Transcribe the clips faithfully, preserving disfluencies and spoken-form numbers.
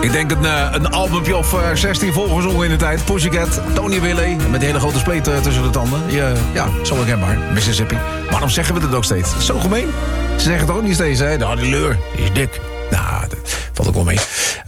Ik denk een, uh, een albumpje of uh, zestien volgezongen in de tijd. Pussycat, Tony Willy, met die hele grote spleet uh, tussen de tanden. Je, ja, zo herkenbaar. Mississippi. Waarom zeggen we het ook steeds? Zo gemeen. Ze zeggen het ook niet steeds, hè? Nou, die leur, die is dik. Nou, dat valt ook wel mee.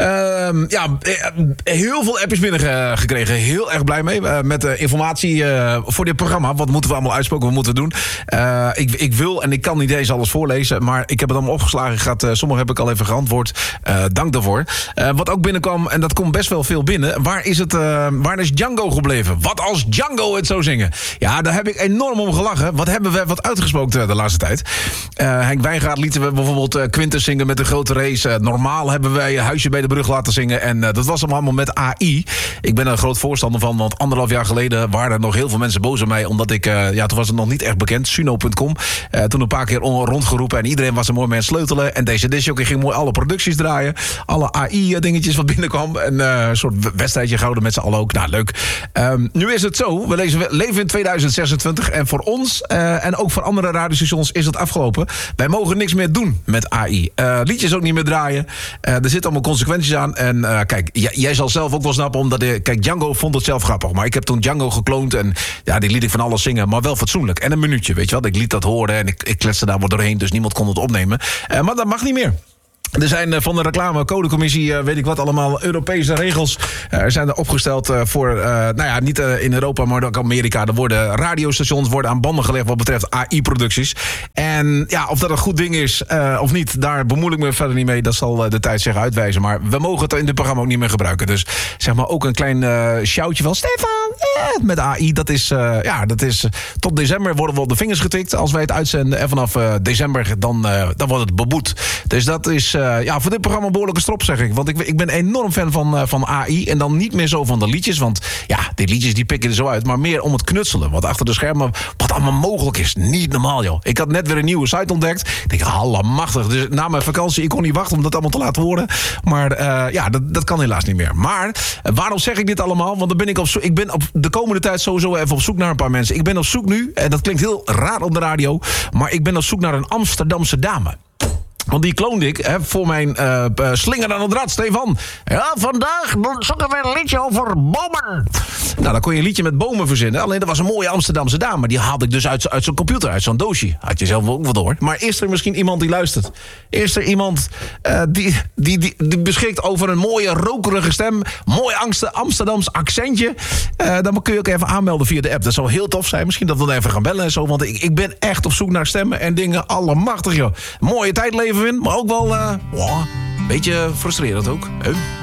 Uh, ja, heel veel appjes binnengekregen. Heel erg blij mee. Uh, met de informatie uh, voor dit programma. Wat moeten we allemaal uitspoken? Wat moeten we doen? Uh, ik, ik wil en ik kan niet deze alles voorlezen. Maar ik heb het allemaal opgeslagen. Gaat, uh, sommige heb ik al even geantwoord. Uh, dank daarvoor. Uh, wat ook binnenkwam, en dat komt best wel veel binnen. Waar is, het, uh, waar is Django gebleven? Wat als Django het zou zingen? Ja, daar heb ik enorm om gelachen. Wat hebben we wat uitgesproken de laatste tijd? Uh, Henk Wijngaard lieten we bijvoorbeeld uh, Quintus zingen met de grote race. Uh, normaal hebben wij Huisje bij de Brug laten zingen. En uh, dat was hem allemaal met A I. Ik ben er een groot voorstander van. Want anderhalf jaar geleden waren er nog heel veel mensen boos op mij. Omdat ik, uh, ja, toen was het nog niet echt bekend. Suno punt com. Uh, toen een paar keer rondgeroepen. En iedereen was er mooi mee aan het sleutelen. En deze disjockey ging mooi alle producties draaien. Alle A I-dingetjes wat binnenkwam. En uh, een soort wedstrijdje gehouden met z'n allen ook. Nou, leuk. Um, nu is het zo. We lezen, leven in tweeduizend zesentwintig. En voor ons, uh, en ook voor andere radiostations, is het afgelopen. Wij mogen niks meer doen met A I. Uh, liedjes ook niet meer draaien. Uh, er zitten allemaal consequenties aan. En uh, kijk, j- jij zal zelf ook wel snappen. Omdat de, kijk, Django vond het zelf grappig. Maar ik heb toen Django gekloond. En ja, die liet ik van alles zingen. Maar wel fatsoenlijk. En een minuutje, weet je wel. Ik liet dat horen. En ik, ik kletste daar wat doorheen. Dus niemand kon het opnemen. Uh, maar dat mag niet meer. Er zijn van de reclamecodecommissie, weet ik wat allemaal, Europese regels. Er zijn er opgesteld voor, uh, nou ja, niet in Europa, maar ook Amerika. Er worden radiostations worden aan banden gelegd wat betreft A I-producties. En ja, of dat een goed ding is uh, of niet, daar bemoei ik me verder niet mee. Dat zal de tijd zich uitwijzen. Maar we mogen het in dit programma ook niet meer gebruiken. Dus zeg maar ook een klein uh, shoutje van Stefan, eh, met A I. Dat is, uh, ja, dat is, tot december worden we op de vingers getikt als wij het uitzenden. En vanaf uh, december, dan, uh, dan wordt het beboet. Dus dat is... Uh, Uh, ja, voor dit programma een behoorlijke strop, zeg ik. Want ik, ik ben enorm fan van, uh, van A I. En dan niet meer zo van de liedjes. Want ja, die liedjes die pikken er zo uit. Maar meer om het knutselen. Wat achter de schermen, wat allemaal mogelijk is. Niet normaal, joh. Ik had net weer een nieuwe site ontdekt. Ik denk, allemachtig. Dus na mijn vakantie, ik kon niet wachten om dat allemaal te laten horen. Maar uh, ja, dat, dat kan helaas niet meer. Maar uh, waarom zeg ik dit allemaal? Want dan ben ik op zoek. Ik ben op de komende tijd sowieso even op zoek naar een paar mensen. Ik ben op zoek nu, en dat klinkt heel raar op de radio. Maar ik ben op zoek naar een Amsterdamse dame. Want die kloonde ik hè, voor mijn uh, uh, slinger aan het rad, Stefan. Ja, vandaag zoeken we een liedje over bomen. Nou, dan kon je een liedje met bomen verzinnen. Alleen dat was een mooie Amsterdamse dame. Die haalde ik dus uit, uit zo'n computer, uit zo'n doosje. Had je zelf ook wel door. Maar is er misschien iemand die luistert? Is er iemand uh, die, die, die, die beschikt over een mooie rokerige stem? Mooi Amsterdams accentje? Uh, dan kun je ook even aanmelden via de app. Dat zou heel tof zijn. Misschien dat we dan even gaan bellen en zo. Want ik, ik ben echt op zoek naar stemmen en dingen. Allemachtig, joh. Mooie tijd leven in, maar ook wel uh, wow, een beetje frustrerend ook. Huh?